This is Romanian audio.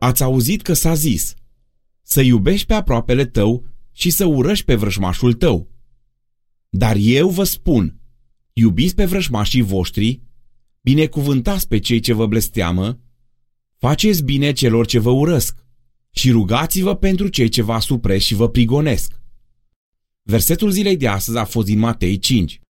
Ați auzit că s-a zis: să iubești pe aproapele tău și să urăști pe vrăjmașul tău. Dar eu vă spun, iubiți pe vrăjmașii voștri, binecuvântați pe cei ce vă blesteamă, faceți bine celor ce vă urăsc și rugați-vă pentru cei ce vă asupresc și vă prigonesc. Versetul zilei de astăzi a fost din Matei 5.